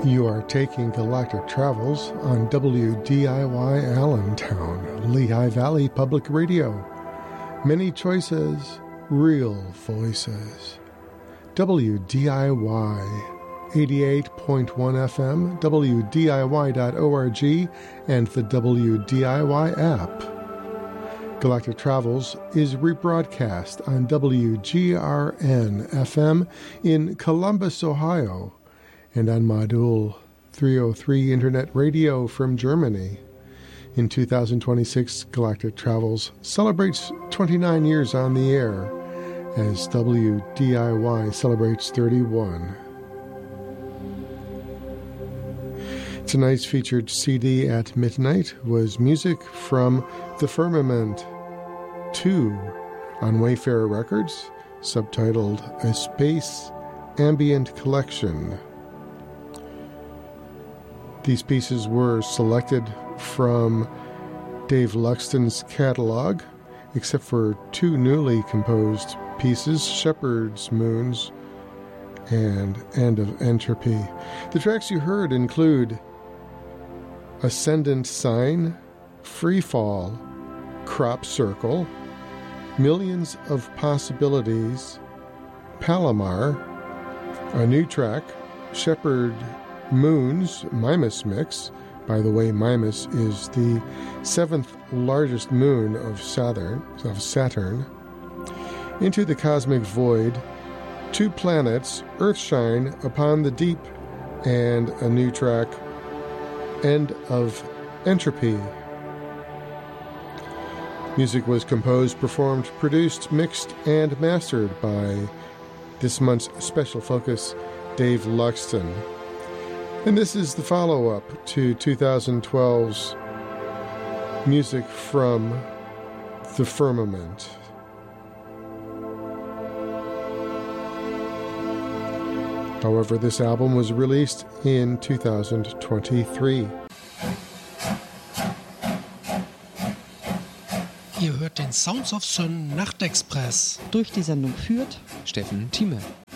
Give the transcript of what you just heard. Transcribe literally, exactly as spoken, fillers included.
You are taking Galactic Travels on W D I Y Allentown, Lehigh Valley Public Radio. Many choices, real voices. W D I Y, eighty-eight point one F M, W D I Y dot org, and the W D I Y app. Galactic Travels is rebroadcast on W G R N F M in Columbus, Ohio, and on Modul three oh three Internet Radio from Germany. In two thousand twenty-six, Galactic Travels celebrates twenty-nine years on the air, as W D I Y celebrates thirty-one. Tonight's featured C D at midnight was music from The Firmament two on Wayfarer Records, subtitled A Space Ambient Collection. These pieces were selected from Dave Luxton's catalog, except for two newly composed pieces, Shepherd's Moons and End of Entropy. The tracks you heard include Ascendant Sign, Freefall, Crop Circle, Millions of Possibilities, Palomar, a new track, Shepherd Moons, Mimas Mix. By the way, Mimas is the seventh largest moon of Saturn, of Saturn. Into the Cosmic Void, Two Planets, Earthshine, Upon the Deep, and a new track, End of Entropy. Music was composed, performed, produced, mixed, and mastered by this month's special focus, Dave Luxton. And this is the follow-up to twenty twelve's music from The Firmament. However, this album was released in two thousand twenty-three. Ihr hört den Sounds of Sun Nachtexpress. Durch die Sendung führt Steffen Thieme.